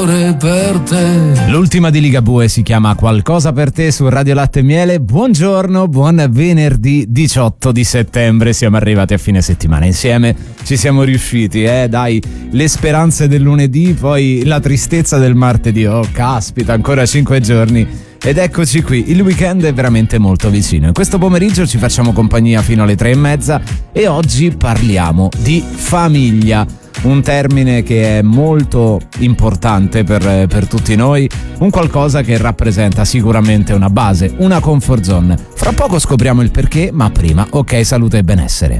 cuore per te. L'ultima di Ligabue si chiama Qualcosa per te su Radio Latte e Miele. Buongiorno, buon venerdì 18 di settembre. Siamo arrivati a fine settimana insieme, ci siamo riusciti, dai, le speranze del lunedì, poi la tristezza del martedì. Oh caspita, ancora 5 giorni ed eccoci qui, il weekend è veramente molto vicino. In questo pomeriggio ci facciamo compagnia fino alle 3:30 e oggi parliamo di famiglia, un termine che è molto importante per tutti noi, un qualcosa che rappresenta sicuramente una base, una comfort zone. Fra poco scopriamo il perché, ma prima, ok, salute e benessere.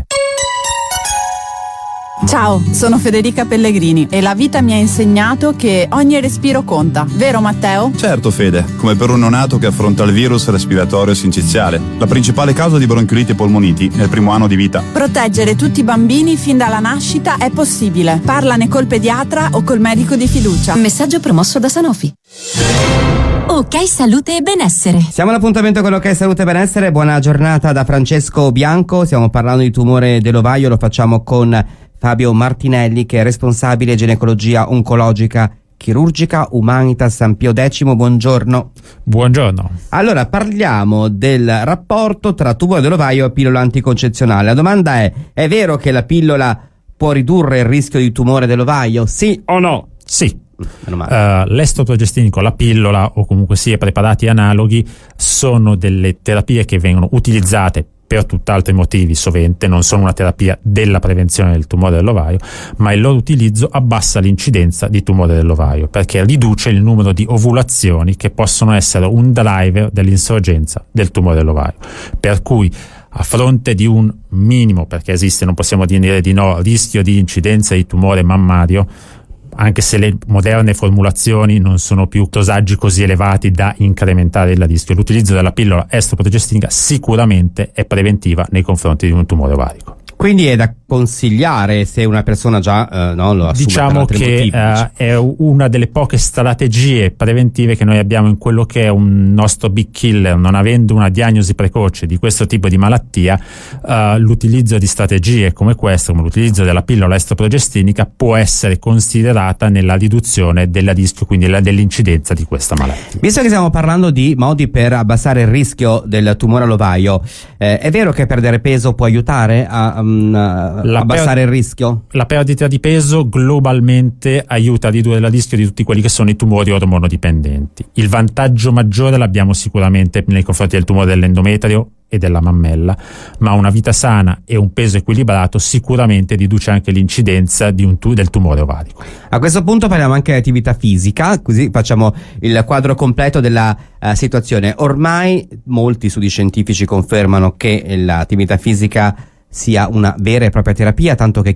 Ciao, sono Federica Pellegrini e la vita mi ha insegnato che ogni respiro conta, vero Matteo? Certo Fede, come per un neonato che affronta il virus respiratorio sinciziale, la principale causa di bronchioliti e polmoniti nel primo anno di vita. Proteggere tutti i bambini fin dalla nascita è possibile. Parlane col pediatra o col medico di fiducia. Messaggio promosso da Sanofi. Ok Salute e Benessere. Siamo all'appuntamento con Ok Salute e Benessere. Buona giornata da Francesco Bianco. Stiamo parlando di tumore dell'ovaio, lo facciamo con Fabio Martinelli, che è responsabile ginecologia oncologica chirurgica Humanitas San Pio X. Buongiorno. Buongiorno. Allora, parliamo del rapporto tra tumore dell'ovaio e pillola anticoncezionale. La domanda è vero che la pillola può ridurre il rischio di tumore dell'ovaio? Sì o no? Sì. L'estroprogestinico, la pillola o comunque sia preparati analoghi sono delle terapie che vengono utilizzate per tutt'altri motivi, sovente non sono una terapia della prevenzione del tumore dell'ovaio, ma il loro utilizzo abbassa l'incidenza di tumore dell'ovaio perché riduce il numero di ovulazioni che possono essere un driver dell'insorgenza del tumore dell'ovaio. Per cui a fronte di un minimo, perché esiste, non possiamo dire di no, rischio di incidenza di tumore mammario, anche se le moderne formulazioni non sono più dosaggi così elevati da incrementare il rischio, l'utilizzo della pillola estroprogestinica sicuramente è preventiva nei confronti di un tumore ovarico. Quindi è da consigliare se una persona già lo assume, diciamo per che motivi, è una delle poche strategie preventive che noi abbiamo in quello che è un nostro big killer. Non avendo una diagnosi precoce di questo tipo di malattia, l'utilizzo di strategie come questa, come l'utilizzo della pillola estroprogestinica, può essere considerata nella riduzione del rischio, quindi dell'incidenza di questa malattia. Visto che stiamo parlando di modi per abbassare il rischio del tumore all'ovaio, è vero che perdere peso può aiutare a abbassare il rischio? La perdita di peso globalmente aiuta a ridurre il rischio di tutti quelli che sono i tumori ormonodipendenti. Il vantaggio maggiore l'abbiamo sicuramente nei confronti del tumore dell'endometrio e della mammella, ma una vita sana e un peso equilibrato sicuramente riduce anche l'incidenza del tumore ovarico. A questo punto parliamo anche di attività fisica, così facciamo il quadro completo della situazione. Ormai molti studi scientifici confermano che l'attività fisica sia una vera e propria terapia, tanto che